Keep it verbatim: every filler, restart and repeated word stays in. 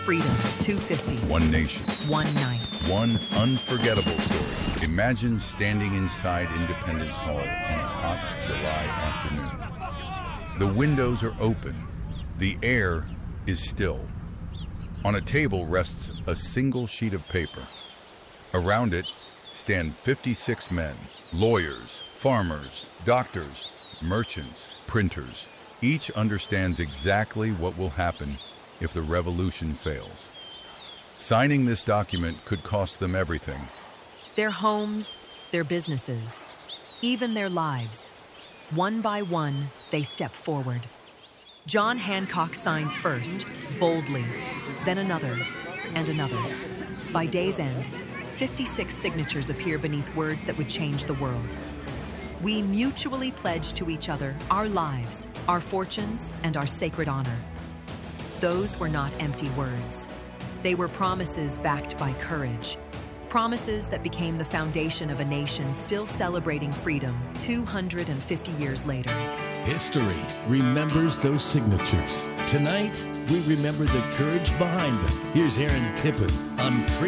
Freedom, two fifty. One nation. One night. One unforgettable story. Imagine standing inside Independence Hall on a hot July afternoon. The windows are open. The air is still. On a table rests a single sheet of paper. Around it stand fifty-six men, lawyers, farmers, doctors, merchants, printers. Each understands exactly what will happen if the revolution fails. Signing this document could cost them everything. Their homes, their businesses, even their lives. One by one, they step forward. John Hancock signs first, boldly, then another, and another. By day's end, fifty-six signatures appear beneath words that would change the world. We mutually pledge to each other our lives, our fortunes, and our sacred honor. Those were not empty words. They were promises backed by courage. Promises that became the foundation of a nation still celebrating freedom two hundred fifty years later. History remembers those signatures. Tonight, we remember the courage behind them. Here's Aaron Tippin on Freedom.